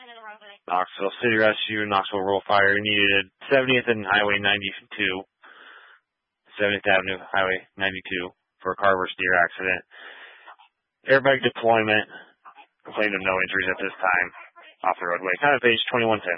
Knoxville City Rescue, Knoxville Rural Fire. You needed 70th and Highway 92, 70th Avenue, Highway 92 for a carver steer accident. Airbag deployment. Complained of no injuries at this time. Off the roadway. Kind of page 2110.